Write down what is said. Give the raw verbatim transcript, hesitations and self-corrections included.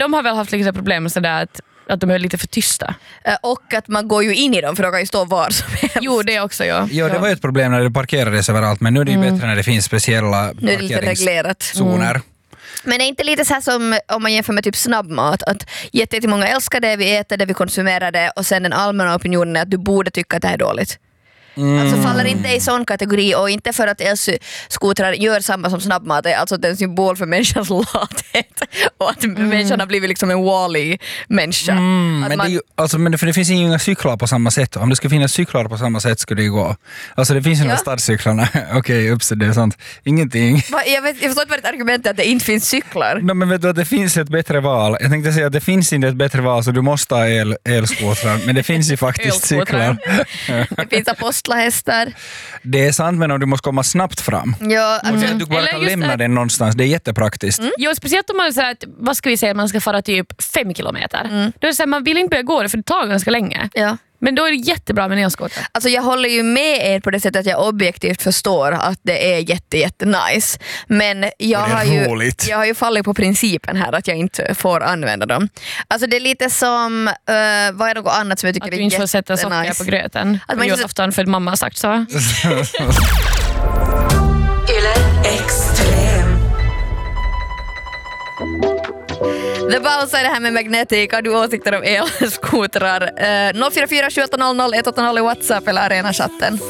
de har väl haft liksom problem med sådär att att de är lite för tysta. Och att man går ju in i dem för de kan ju stå var som helst. Jo, det också, ja. Jo, det var ju ett problem när det parkerades överallt, men nu är det ju mm. bättre när det finns speciella nu är det lite reglerat. Zoner. Mm. Men det är inte lite så här som om man jämför med typ snabbmat, att jättemånga älskar det, vi äter det, vi konsumerar det, och sen den allmänna opinionen är att du borde tycka att det är dåligt. Mm. Alltså faller inte i sån kategori, och inte för att elskotrar gör samma som snabbmat, alltså det är en symbol för människans lathet och att mm. människan har blivit liksom en Wall-E-människa. Mm, men, man... det, ju, alltså, men för det finns inga cyklar på samma sätt. Om det skulle finnas cyklar på samma sätt skulle det ju gå. Alltså det finns ju ja. några stadscyklarna. Okej, okay, ups, det är sånt. Ingenting. Va, jag, vet, jag förstår inte vad ett argument är att det inte finns cyklar. No, men vet du att det finns ett bättre val. Jag tänkte säga att det finns inte ett bättre val, så du måste ha el, elskotrar. Men det finns ju faktiskt cyklar. Det finns apostlahästar. Det är sant, men om du måste komma snabbt fram. Ja, och det, du bara kan lämna att... den någonstans. Det är jättepraktiskt. Mm. Jo, speciellt om man säger att, vad ska vi säga, man ska fara typ fem kilometer. Mm. Då är det så här, man vill inte börja gå det för det tar ganska länge. Ja. Men då är det jättebra med en elskoter. Alltså jag håller ju med er på det sättet att jag objektivt förstår att det är jätte, jätte nice. Men jag har, ju, jag har ju fallit på principen här att jag inte får använda dem. Alltså det är lite som, uh, vad är något annat som jag tycker att är du inte får sätta nice. socker på gröten. Att man inte ofta för att mamma har sagt så. The Bounce är det här med Magnetic. Har du åsikter om elskotrar? Uh, noll fyra fyra sju åtta noll noll ett åtta noll i WhatsApp eller Arena-chatten.